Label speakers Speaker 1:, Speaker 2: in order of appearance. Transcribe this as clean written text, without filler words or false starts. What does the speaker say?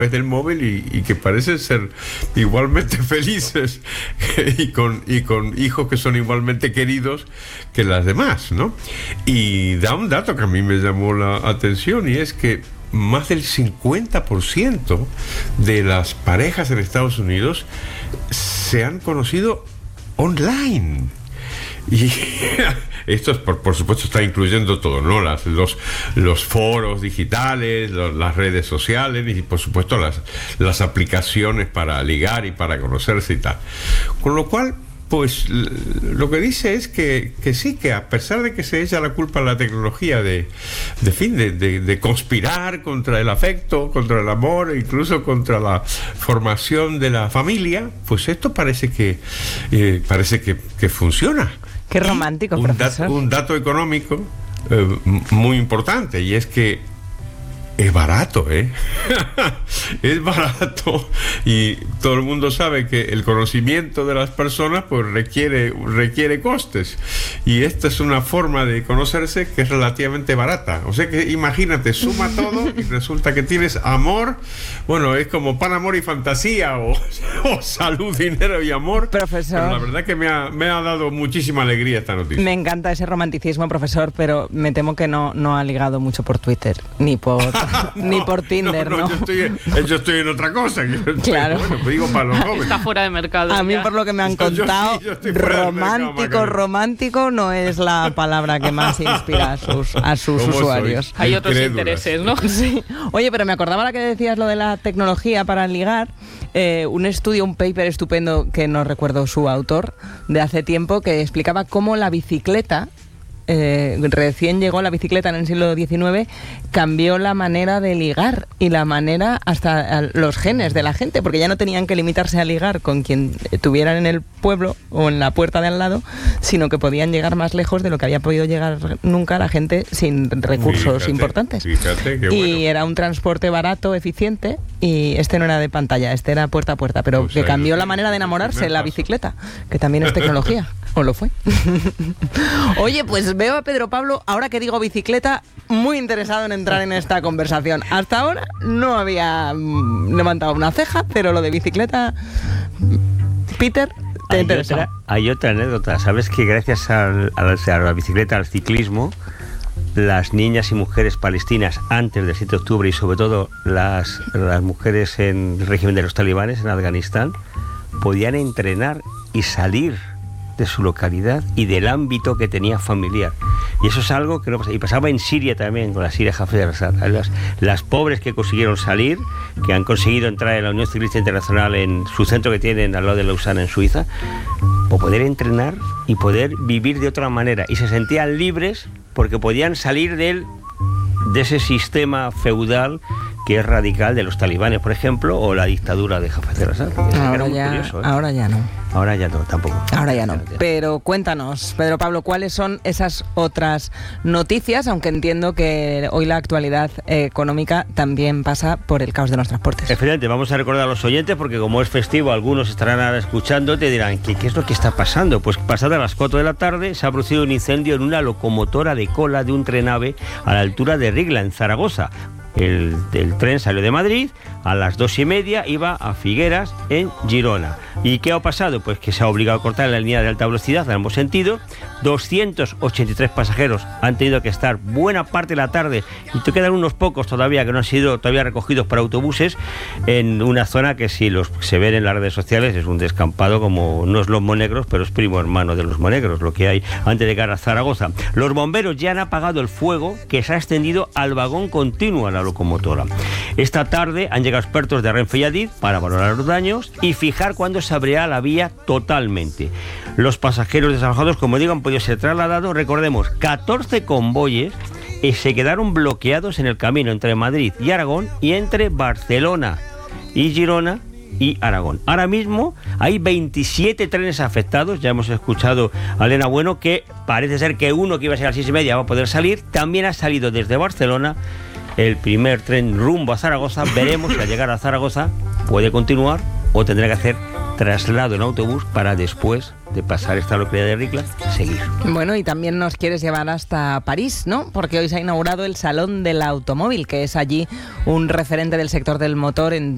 Speaker 1: del móvil y que parecen ser igualmente felices y con hijos que son igualmente queridos que las demás, ¿no? Y da un dato que a mí me llamó la atención, y es que más del 50% de las parejas en Estados Unidos se han conocido online. Y esto, por supuesto, está incluyendo todo, ¿no? Los foros digitales, las redes sociales y, por supuesto, las aplicaciones para ligar y para conocerse y tal. Con lo cual, pues, lo que dice es que sí, que a pesar de que se echa la culpa a la tecnología de conspirar contra el afecto, contra el amor, incluso contra la formación de la familia, pues esto parece que funciona.
Speaker 2: Qué romántico, profesor.
Speaker 1: Un dato económico muy importante, y es que es barato, es barato, y todo el mundo sabe que el conocimiento de las personas pues requiere costes, y esta es una forma de conocerse que es relativamente barata. O sea que imagínate, suma todo y resulta que tienes amor. Bueno, es como pan, amor y fantasía, o salud, dinero y amor.
Speaker 2: Profesor,
Speaker 1: pero la verdad que me ha dado muchísima alegría esta noticia.
Speaker 2: Me encanta ese romanticismo, profesor, pero me temo que no ha ligado mucho por Twitter, ni por Tinder, ¿no?
Speaker 1: Yo estoy en otra cosa.
Speaker 2: Claro.
Speaker 1: Bueno, pues digo para los jóvenes.
Speaker 3: Está fuera de mercado.
Speaker 2: A mí, por lo que me han contado, romántico no es la palabra que más inspira a sus usuarios.
Speaker 3: Hay otros intereses, ¿no?
Speaker 2: Sí. Oye, pero me acordaba la que decías, lo de la tecnología para ligar. Un paper estupendo que no recuerdo su autor, de hace tiempo, que explicaba cómo la bicicleta, recién llegó la bicicleta en el siglo XIX, cambió la manera de ligar y la manera, hasta los genes de la gente, porque ya no tenían que limitarse a ligar con quien tuvieran en el pueblo o en la puerta de al lado, sino que podían llegar más lejos de lo que había podido llegar nunca la gente sin recursos importantes.
Speaker 1: Fíjate, qué bueno.
Speaker 2: Y era un transporte barato, eficiente, y este no era de pantalla, este era puerta a puerta, pero pues que cambió la manera de enamorarse, la bicicleta, que también es tecnología. ¿O lo fue? Oye, pues veo a Pedro Pablo, ahora que digo bicicleta, muy interesado en entrar en esta conversación. Hasta ahora no había levantado una ceja, pero lo de bicicleta, Peter, ¿te interesa?
Speaker 4: Hay otra anécdota. ¿Sabes que gracias a la bicicleta, al ciclismo, las niñas y mujeres palestinas antes del 7 de octubre y sobre todo las mujeres en el régimen de los talibanes en Afganistán podían entrenar y salir de su localidad y del ámbito que tenía familiar? Y eso es algo que no pasa. Y pasaba en Siria también, con la Siria Hafez al-Assad. Las pobres que consiguieron salir, que han conseguido entrar en la Unión Ciclista Internacional, en su centro que tienen al lado de Lausana, en Suiza, o poder entrenar y poder vivir de otra manera. Y se sentían libres porque podían salir de ese sistema feudal que es radical de los talibanes, por ejemplo, o la dictadura de Hafez al-Assad.
Speaker 2: Ahora ya no.
Speaker 4: Ahora ya no, tampoco.
Speaker 2: Ahora ya no. Pero cuéntanos, Pedro Pablo, ¿cuáles son esas otras noticias? Aunque entiendo que hoy la actualidad económica también pasa por el caos de los transportes.
Speaker 4: Efectivamente, vamos a recordar a los oyentes, porque como es festivo, algunos estarán ahora escuchando, te dirán, ¿qué es lo que está pasando? Pues pasadas las 4 de la tarde se ha producido un incendio en una locomotora de cola de un trenave a la altura de Rigla, en Zaragoza. El tren salió de Madrid, a las 2:30 iba a Figueras, en Girona. ¿Y qué ha pasado? Pues que se ha obligado a cortar la línea de alta velocidad en ambos sentidos. 283 pasajeros han tenido que estar buena parte de la tarde, y te quedan unos pocos todavía que no han sido todavía recogidos por autobuses, en una zona que, si se ven en las redes sociales, es un descampado, como no es Los Monegros, pero es primo hermano de Los Monegros, lo que hay antes de llegar a Zaragoza. Los bomberos ya han apagado el fuego que se ha extendido al vagón continuo, a la locomotora. Esta tarde han llegado expertos de Renfe y Adif para valorar los daños y fijar cuándo se abrirá la vía totalmente. Los pasajeros desalojados, como digo, han podido ser trasladados. Recordemos, 14 convoyes se quedaron bloqueados en el camino entre Madrid y Aragón, y entre Barcelona y Girona y Aragón. Ahora mismo hay 27 trenes afectados. Ya hemos escuchado a Elena Bueno, que parece ser que uno que iba a ser a las 6:30 va a poder salir. También ha salido desde Barcelona el primer tren rumbo a Zaragoza. Veremos si al llegar a Zaragoza puede continuar o tendrá que hacer traslado en autobús para, después de pasar esta localidad de Ricla, seguir.
Speaker 2: Bueno, y también nos quieres llevar hasta París, ¿no? Porque hoy se ha inaugurado el Salón del Automóvil, que es allí un referente del sector del motor en